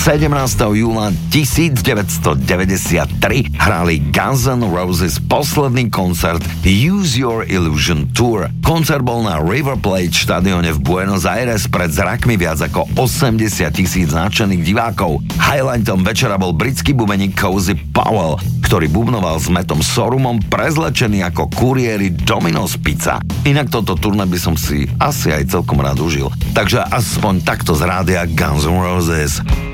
17. júla 1993 hrali Guns N' Roses posledný koncert Use Your Illusion Tour. Koncert bol na River Plate štadióne v Buenos Aires pred zrakmi viac ako 80,000 nadšených divákov. Highlightom večera bol britský bubeník Cozy Powell, ktorý bubnoval s Mattom Sorumom prezlečený ako kuriéri Domino's Pizza. Inak toto turné by som si asi aj celkom rád užil. Takže aspoň takto z rádia Guns N' Roses.